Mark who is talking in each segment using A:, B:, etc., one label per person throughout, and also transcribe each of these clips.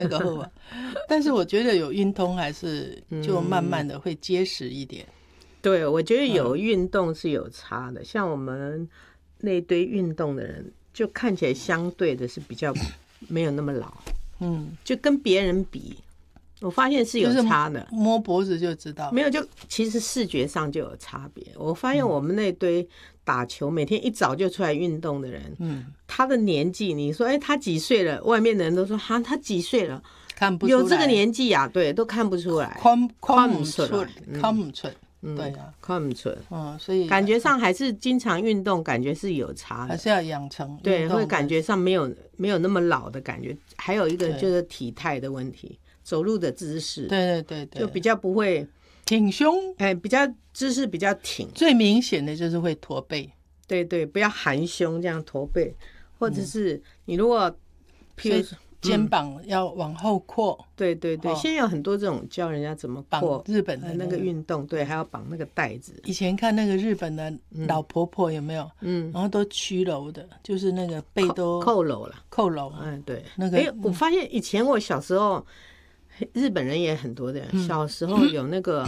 A: 那个后啊。但是我觉得有运动还是就慢慢的会结实一点。
B: 对，我觉得有运动是有差的，像我们那堆运动的人，就看起来相对的是比较没有那么老，就跟别人比，我发现是有差的，
A: 就是摸脖子就知道。
B: 没有，就其实视觉上就有差别。我发现我们那堆打球每天一早就出来运动的人，他的年纪，你说他几岁了？外面的人都说哈，他几岁了？
A: 看不出来，
B: 有这个年纪啊，对，都看不出来，
A: 看不
B: 出来，
A: 看不出来。对啊，
B: 看不出来。
A: 所以
B: 感觉上还是经常运动，感觉是有差的，
A: 还是要养成。
B: 对，会感觉上没有那么老的感觉。还有一个就是体态的问题，走路的姿势，
A: 对，
B: 就比较不会
A: 挺胸，
B: 比较姿势比较挺。
A: 最明显的就是会驼背，
B: 对，不要含胸这样驼背，或者是你如果譬如
A: 肩膀要往后扩。
B: 对，现在有很多这种教人家怎么扩，
A: 日本的
B: 那个运动，对，还要绑那个带子。
A: 以前看那个日本的老婆婆有没有？然后都曲楼的，就是那个背都
B: 扣楼了，
A: 扣楼。
B: 对，
A: 那个
B: 我发现以前我小时候，日本人也很多的，小时候有那个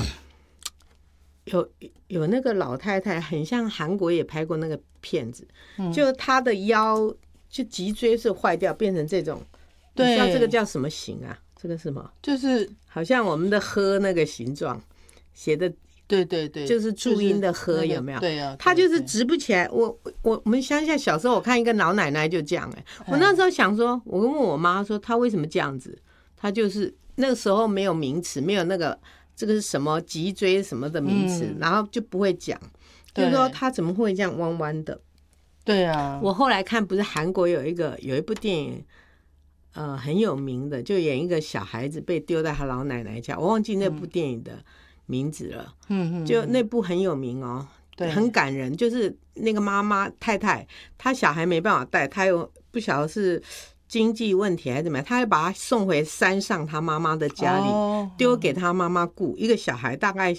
B: 有那个老太太，很像韩国也拍过那个片子，就她的腰就脊椎是坏掉，变成这种。对，你知道这个叫什么形啊？这个是什么？
A: 就是
B: 好像我们的喝那个形状写的，
A: 对，
B: 就是注音的喝，有没有？
A: 对啊，
B: 他就是直不起来。我们乡下小时候，我看一个老奶奶就这样我那时候想说，我问我妈说，她为什么这样子？她就是那个时候没有名词，没有那个这个是什么脊椎什么的名词，然后就不会讲，就是说她怎么会这样弯弯的？
A: 对啊，
B: 我后来看不是韩国有一部电影。很有名的，就演一个小孩子被丢在他老奶奶家，我忘记那部电影的名字了。就那部很有名哦，对，很感人。就是那个妈妈太太，她小孩没办法带，她又不晓得是经济问题还是怎么样，她要把他送回山上他妈妈的家里，丢给他妈妈顾。一个小孩大概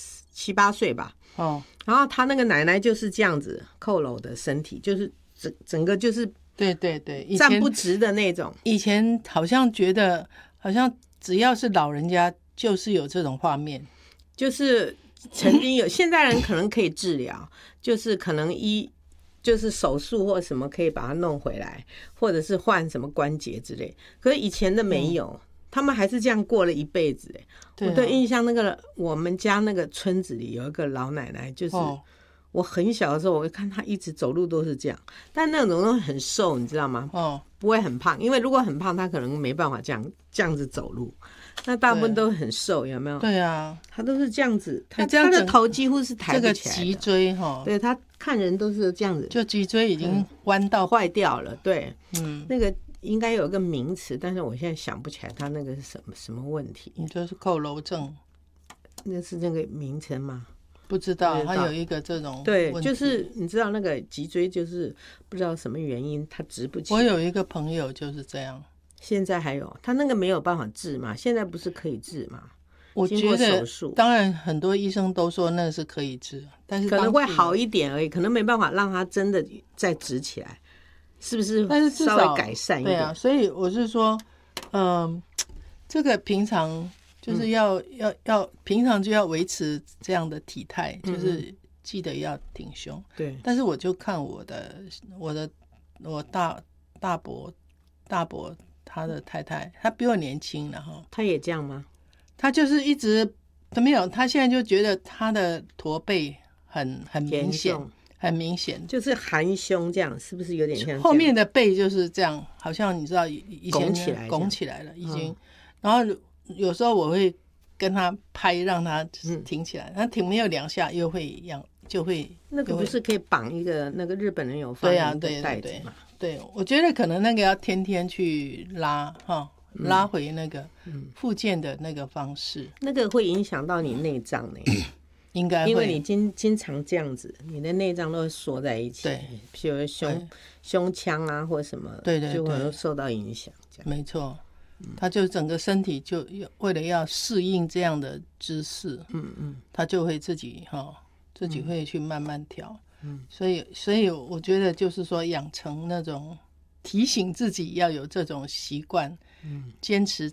B: 7、8岁吧。然后他那个奶奶就是这样子佝偻的身体，就是整个就是。
A: 对，
B: 站不直的那种。
A: 以前好像觉得，好像只要是老人家，就是有这种画面，
B: 就是曾经有。现代人可能可以治疗，就是可能就是手术或什么可以把它弄回来，或者是换什么关节之类。可是以前的没有，他们还是这样过了一辈子。我对印象那个我们家那个村子里有一个老奶奶，就是。我很小的时候，我看他一直走路都是这样，但那种都很瘦，你知道吗？不会很胖，因为如果很胖，他可能没办法这样子走路。那大部分都很瘦，有没有？
A: 对啊，
B: 他都是这样子，他的头几乎是抬不起来的。这个
A: 脊椎
B: 对，他看人都是这样子，
A: 就脊椎已经弯到
B: 坏掉了。对，那个应该有个名词，但是我现在想不起来，他那个是什么问题？
A: 你就是佝偻症，
B: 那是那个名称吗？
A: 不知道，他有一个这种
B: 对，就是你知道那个脊椎就是不知道什么原因它直不起来。
A: 我有一个朋友就是这样，
B: 现在还有他那个没有办法治嘛？现在不是可以治吗？
A: 我觉得当然很多医生都说那是可以治，但是
B: 可能会好一点而已，可能没办法让他真的再直起来，是不是？
A: 但是至少
B: 稍微改善一点。
A: 对啊，所以我是说，这个平常。就是要平常就要维持这样的体态，就是记得要挺胸。
B: 对，
A: 但是我就看我大伯他的太太，他比我年轻了哈。
B: 他也这样吗？
A: 他就是一直都没有，他现在就觉得他的驼背很明显，很明显，
B: 就是含胸这样，是不是有点像？
A: 后面的背就是这样，好像你知道以前
B: 拱
A: 起来了，已经，然后。有时候我会跟他拍，让他挺起来，他挺没有2下又会就会
B: 那个不是可以绑一个那个日本人有发明的带子吗？
A: 对，我觉得可能那个要天天去拉回那个复健的那个方式，
B: 那个会影响到你内脏呢。
A: 应该会，
B: 因为你经常这样子，你的内脏都会缩在一起，
A: 对，
B: 比如胸腔啊或什么，
A: 对，
B: 就可能受到影响。
A: 没错。他就整个身体就为了要适应这样的姿势，他就会自己会去慢慢调，所以我觉得就是说养成那种提醒自己要有这种习惯，坚持